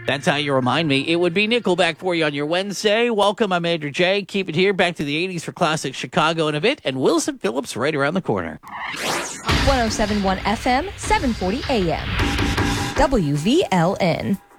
That's how you remind me. It would be Nickelback for you on your Wednesday. Welcome, I'm Andrew J. Keep it here. Back to the 80s for classic Chicago in a bit. And Wilson Phillips right around the corner. 107.1 FM, 740 AM. WVLN.